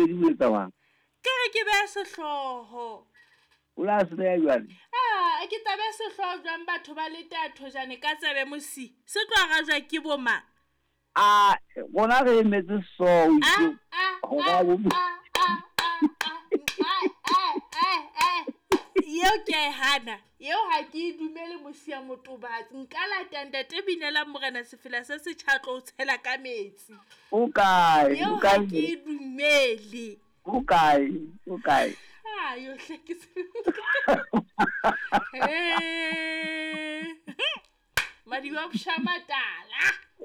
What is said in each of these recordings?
di wetsa mang ke be sehloho o la se ya jwale ke tabe sehloho jwang batho ba le tatho jane ka tsebe mosi se tlo ga ja ke boma gona ge emetse so go ga bo yeo ke a hana yeo ga ke dumele mosia motobatsi nka latanda tebinela morena sefela se se tšhatlo o tshela ka metsi o kae yeo ga ke dumele o kae yohle ke madiba boshamatala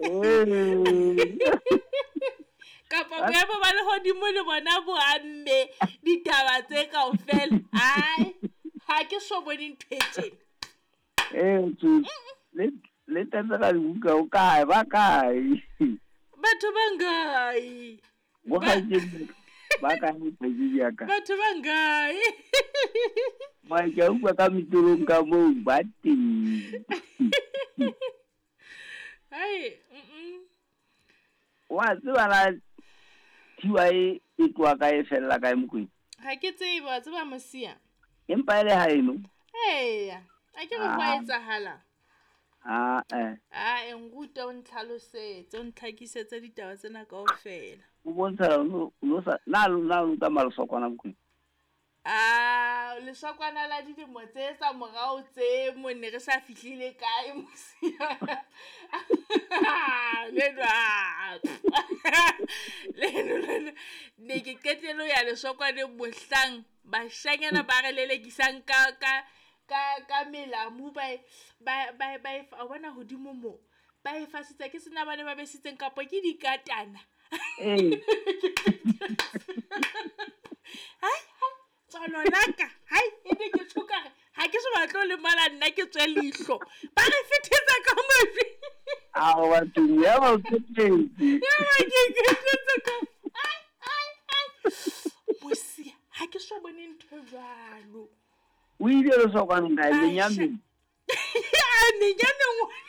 kapa boemo ba legodimo le bona bo amme ditaba tse kaofela ai ga ke so bone ntho e tjena le tenda ka dibuka o kae ba kae batho bangai ba ka ipedi ya ka batho bangai ba ja utlwa ka mitirong ka moo ba teng ai wa tseba la thiwa e tloa ka e fella ka mokweng ga ke tseba tseba mosia empa ile ha eno a ke go fa etsahala nguta o ntlhalosetse o ntlhakisetse ditaba tsena kaofela o bontsha no sa na ka malesokwana mokweng lesokwana la dilemo tse tsa morao tse monne re sa fihlile kae mosia leno ne ke qetelo ya lesokwane mohlang bashanyana ba re lelekisang ka melamu ba bona hodimo mo ba e fasitse ke sena bane ba besitseng kapo ke dikatana tsolo laka hai ene ke tshokare ha ke se batlo le mala nna ke tswe lihlo ba re fethetsa ka mofi wa tunya ba tsetse ka mosia ha ke so bone ntho jalo o ile le so kwana nka lenyame nenyame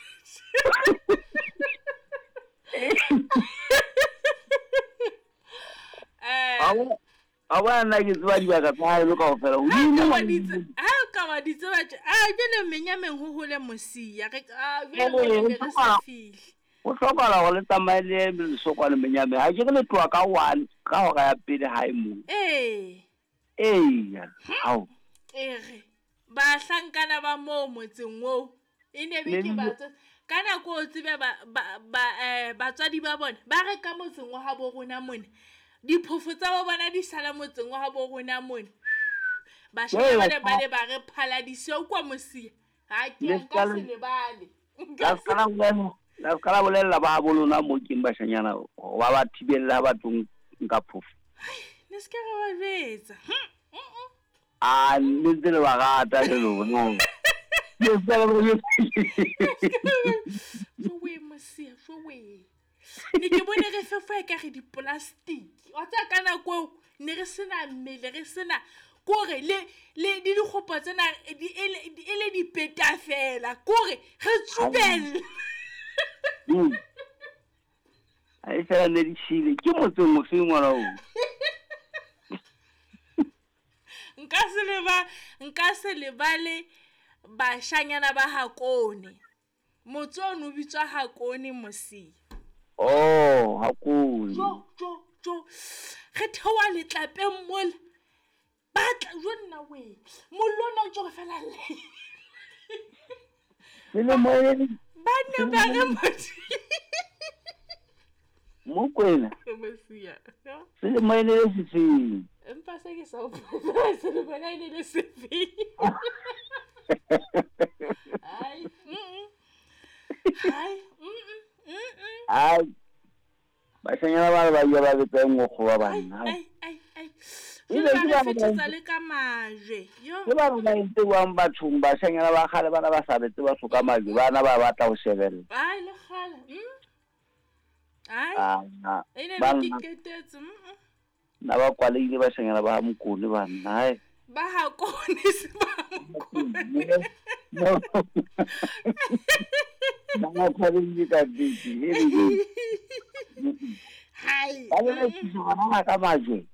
Awa nna ke tseba dibaka tsa hae lo kaofela o ka ba ditse batho jene menyameng ho hole mosia re sa file o hlokahala go le tsamaile lesokwane menyame ha ke re le tloa ka one ka hora ya pele hae mo hao ba hlankana ba mo motseng wo e ne be ke batho kana ko tsebe batswadi ba bona ba re ka motseng wa ha bo rona mona diphofu tsa ba bona di sala motseng wa ha bo rona mona ba shebane ba le ba re phala di se kwa mosia ha ke ka se lebale la skala bolella ba bolona mo ke mbashanyana wa ba thibella batho nka phofu ne ska ga ba betsa le tsele ba gata le lona we mosia we ne ke bone re fefa ka re di-plastic wa tsa kana ko ne re sena mmele re sena kore le dikgopo tsena ele di peta fela kore re tsubelle ai fela ne di shile ke motseng mo fe ngwana o nka se lebale bashanyana ba Hakone motsono bitswa Hakone mosia Hakone jo re thewa letlapeng mola batla jonna we molona o tlo fela le moyeni ba ne ba re motho mo kwena mosia le moyeni le sefeng empa se ke sa o potsa se le bona ile le sefeng ai bashanyana ba ya ba teng go ba bana ba fetsa le ka majwe yo ke ba ba ntse wa bathong bashanyana ba khale bana ba sa betse ba soka majwe bana ba batla go shebella le khale ene ke ketetse na ba kwaleile bashanyana ba Mokone bana ba Hakone se ba Mokone Nana khale ka diti hai ba le tsona ka majwe